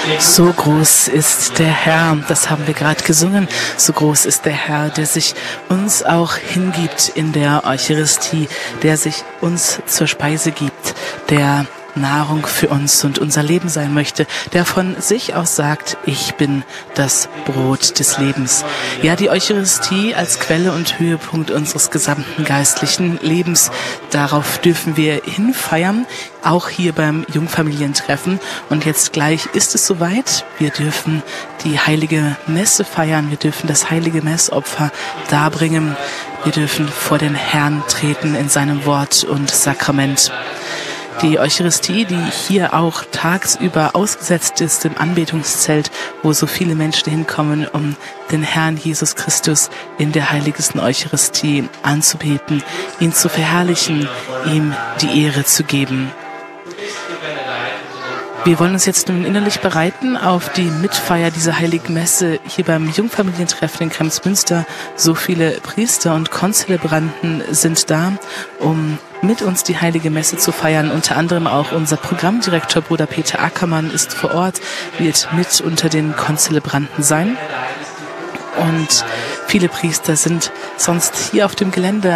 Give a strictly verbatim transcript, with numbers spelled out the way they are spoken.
So groß ist der Herr, das haben wir gerade gesungen, so groß ist der Herr, der sich uns auch hingibt in der Eucharistie, der sich uns zur Speise gibt, der Nahrung für uns und unser Leben sein möchte, der von sich aus sagt, ich bin das Brot des Lebens. Ja, die Eucharistie als Quelle und Höhepunkt unseres gesamten geistlichen Lebens, darauf dürfen wir hinfeiern, auch hier beim Jungfamilientreffen. Und jetzt gleich ist es soweit, wir dürfen die heilige Messe feiern, wir dürfen das heilige Messopfer darbringen, wir dürfen vor den Herrn treten in seinem Wort und Sakrament. Die Eucharistie, die hier auch tagsüber ausgesetzt ist im Anbetungszelt, wo so viele Menschen hinkommen, um den Herrn Jesus Christus in der heiligsten Eucharistie anzubeten, ihn zu verherrlichen, ihm die Ehre zu geben. Wir wollen uns jetzt nun innerlich bereiten auf die Mitfeier dieser heiligen Messe hier beim Jungfamilientreffen in Kremsmünster. So viele Priester und Konzelebranten sind da, um mit uns die heilige Messe zu feiern. Unter anderem auch unser Programmdirektor Bruder Peter Ackermann ist vor Ort, wird mit unter den Konzelebranten sein. Und viele Priester sind sonst hier auf dem Gelände